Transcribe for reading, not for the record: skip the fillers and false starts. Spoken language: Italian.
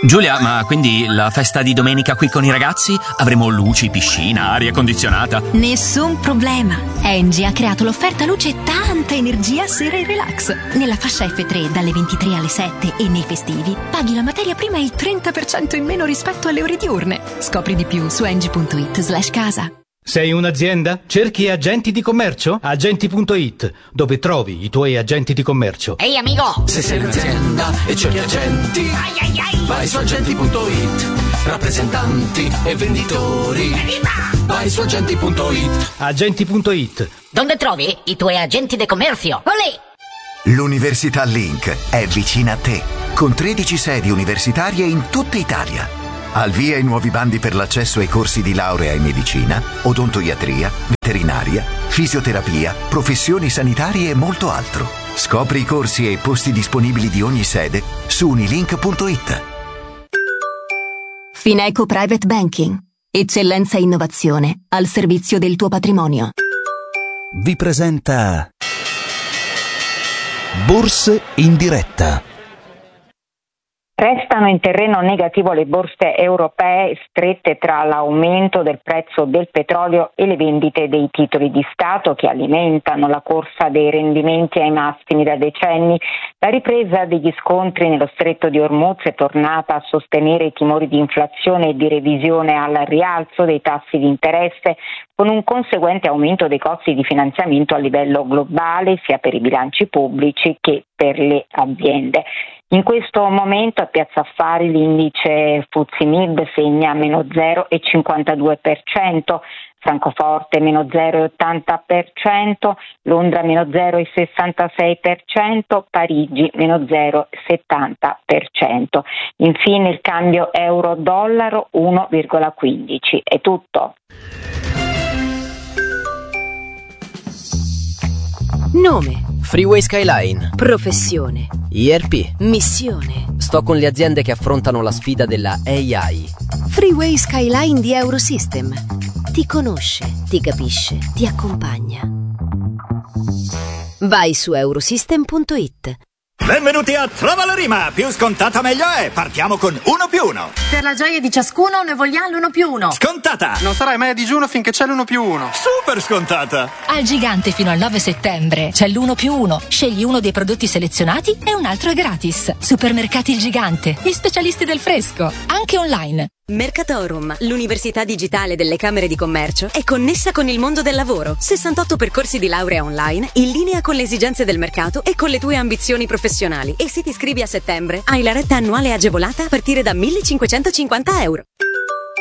Giulia, ma quindi la festa di domenica qui con i ragazzi? Avremo luci, piscina, aria condizionata? Nessun problema. Engie ha creato l'offerta luce e tanta energia sera e relax. Nella fascia F3 dalle 23 alle 7 e nei festivi paghi la materia prima il 30% in meno rispetto alle ore diurne. Scopri di più su engie.it/casa. Sei un'azienda? Cerchi agenti di commercio? Agenti.it, dove trovi i tuoi agenti di commercio. Ehi amico! Se sei un'azienda e cerchi agenti, vai su agenti.it. Rappresentanti e venditori, vai su agenti.it. Agenti.it. Dove trovi i tuoi agenti di commercio? Olè! L'Università Link è vicina a te, con 13 sedi universitarie in tutta Italia. Al via i nuovi bandi per l'accesso ai corsi di laurea in medicina, odontoiatria, veterinaria, fisioterapia, professioni sanitarie e molto altro. Scopri i corsi e i posti disponibili di ogni sede su unilink.it. Fineco Private Banking. Eccellenza e innovazione al servizio del tuo patrimonio. Vi presenta Borse in diretta. Restano in terreno negativo le borse europee, strette tra l'aumento del prezzo del petrolio e le vendite dei titoli di Stato che alimentano la corsa dei rendimenti ai massimi da decenni. La ripresa degli scontri nello stretto di Hormuz è tornata a sostenere i timori di inflazione e di revisione al rialzo dei tassi di interesse, con un conseguente aumento dei costi di finanziamento a livello globale, sia per i bilanci pubblici che per le aziende. In questo momento a Piazza Affari l'indice FTSE MIB segna meno 0,52%, Francoforte meno 0,80%, Londra meno 0,66%, Parigi meno 0,70%. Infine il cambio euro-dollaro 1,15. È tutto. Nome: Freeway Skyline. professione, ERP. missione. Sto con le aziende che affrontano la sfida della AI. Freeway Skyline di Eurosystem. Ti conosce, ti capisce, ti accompagna. Vai su eurosystem.it. Benvenuti a Trova la Rima, più scontata meglio è, partiamo con 1+1. Per la gioia di ciascuno ne vogliamo l'1+1. Scontata! Non sarai mai a digiuno finché c'è l'1+1. Super scontata! Al Gigante fino al 9 settembre c'è l'1+1. Scegli uno dei prodotti selezionati e un altro è gratis. Supermercati Il Gigante, gli specialisti del fresco, anche online. Mercatorum, l'università digitale delle Camere di Commercio, è connessa con il mondo del lavoro. 68 percorsi di laurea online, in linea con le esigenze del mercato e con le tue ambizioni professionali. E se ti iscrivi a settembre, hai la retta annuale agevolata a partire da 1.550 euro.